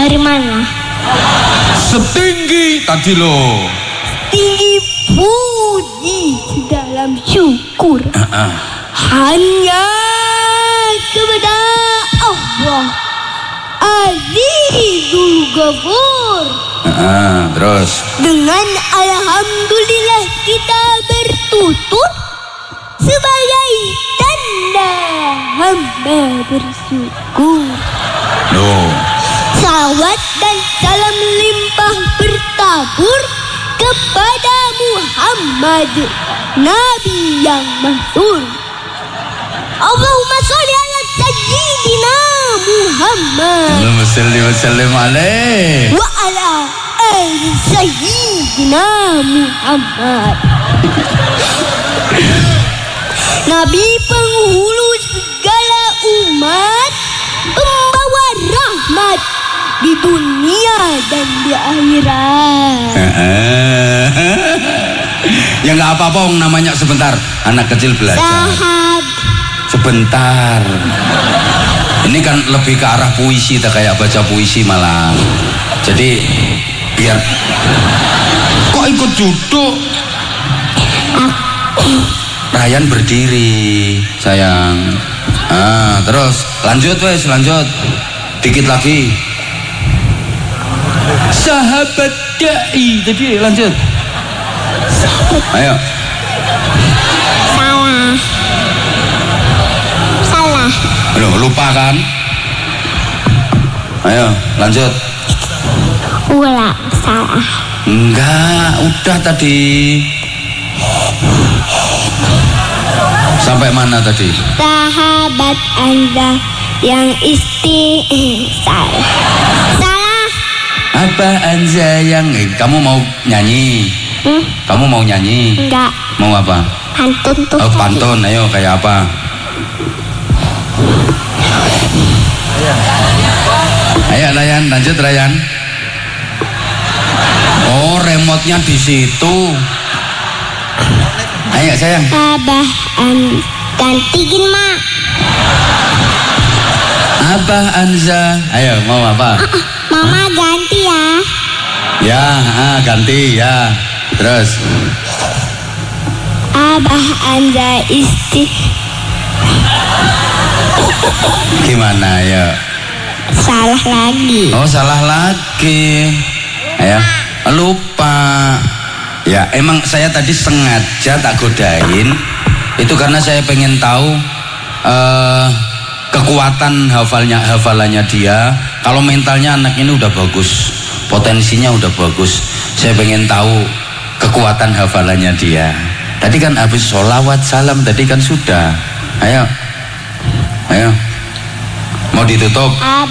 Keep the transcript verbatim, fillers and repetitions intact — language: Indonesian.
Dari mana? Setinggi tadi loh. Tinggi puji dalam syukur. Uh-uh. Hanya kepada Allah Azizul Ghafur. Uh-uh. Terus Dengan alhamdulillah kita bertutur sebagai tanda hamba bersyukur. loh. Salawat dan salam limpah bertabur kepada Muhammad, Nabi yang masyhur. Allahumma sholli ala sayyidina Muhammad Allahumma sholli wa sallim alaih. wa ala ali sayyidina Muhammad. Nabi penghulu segala umat, pembawa rahmat di dunia dan di akhirat. Ya nggak apa-apa, Om, namanya sebentar. Anak kecil belajar. Sahab. Sebentar. Ini kan lebih ke arah puisi, tak kayak baca puisi malah. Jadi biar kok ikut duduk. Ryan berdiri, sayang. Ah, terus lanjut wes, lanjut. Dikit lagi. Sahabat dai tadi, lanjut. Ayo. Salah. Salah. Aduh, lupa kan? Ayo, lanjut. Ulang. Salah. Enggak, udah tadi. Sampai mana tadi? Sahabat Anda yang istighfar. Salah. Apa Anza yang eh, kamu mau nyanyi? Hmm? Kamu mau nyanyi? Enggak. Mau apa? Pantun tuh. Oh, tadi. pantun, ayo kayak apa? Ayo Ryan, lanjut Ryan. Oh, remote-nya di situ. Ayo sayang. Abah an gantiin mak. Abah Anza. Ayo mau apa? Mama ganti ya. Ya, ah, ganti ya. Terus. Abah Anda isti. Gimana ya? Salah lagi. Oh, salah lagi. Ayo, lupa. Ya, emang saya tadi sengaja tak godain. Itu karena saya pengen tahu uh, kekuatan hafalnya hafalannya dia. Kalau mentalnya anak ini udah bagus, potensinya udah bagus. Saya pengen tahu kekuatan hafalannya dia. Tadi kan habis sholawat salam tadi kan sudah. Ayo, ayo. Mau ditutup?